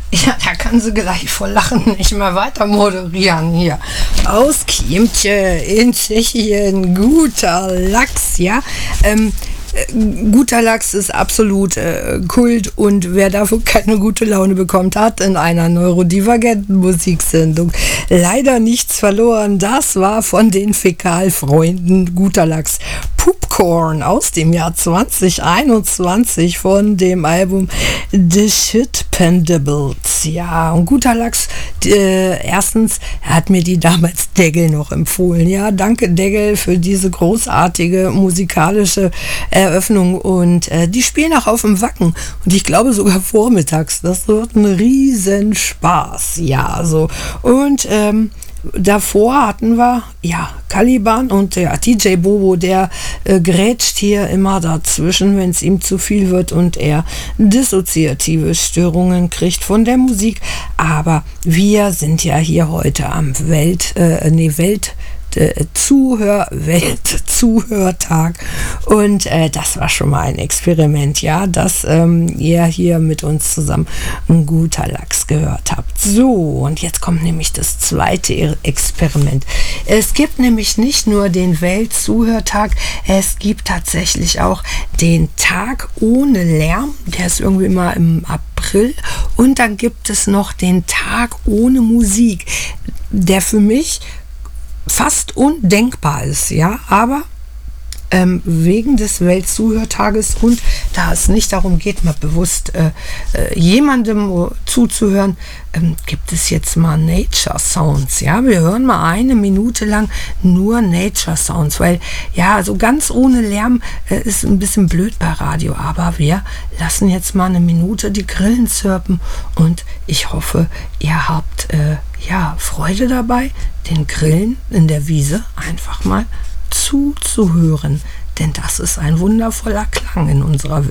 Ja, da kann sie gleich vor Lachen nicht mehr weiter moderieren hier. Aus Chiemtje in Tschechien, guter Lachs, ja. Guter Lachs ist absolut Kult und wer dafür keine gute Laune bekommt, hat in einer neurodivergenten Musiksendung leider nichts verloren. Das war von den Fäkalfreunden guter Lachs. Popcorn aus dem Jahr 2021 von dem Album The Shitpendables. Ja, und guter Lachs, erstens hat mir die damals Deggel noch empfohlen. Ja, danke Deggel für diese großartige musikalische Eröffnung und die spielen auch auf dem Wacken und ich glaube sogar vormittags. Das wird ein Riesenspaß. Ja, so. Und davor hatten wir, ja, Caliban und der DJ Bobo, der grätscht hier immer dazwischen, wenn es ihm zu viel wird und er dissoziative Störungen kriegt von der Musik. Aber wir sind ja hier heute am Weltzuhörtag und das war schon mal ein Experiment, ja, dass ihr hier mit uns zusammen ein guter Lachs gehört habt. So, und jetzt kommt nämlich das zweite Experiment. Es gibt nämlich nicht nur den Weltzuhörtag, es gibt tatsächlich auch den Tag ohne Lärm, der ist irgendwie mal im April, und dann gibt es noch den Tag ohne Musik, der für mich fast undenkbar ist, ja, aber wegen des Weltzuhörtages und da es nicht darum geht, mal bewusst jemandem zuzuhören, gibt es jetzt mal Nature Sounds, ja, wir hören mal 1 Minute lang nur Nature Sounds, weil ja, so ganz ohne Lärm ist ein bisschen blöd bei Radio, aber wir lassen jetzt mal 1 Minute die Grillen zirpen und ich hoffe, ihr habt Freude dabei, den Grillen in der Wiese einfach mal zuzuhören, denn das ist ein wundervoller Klang in unserer Welt.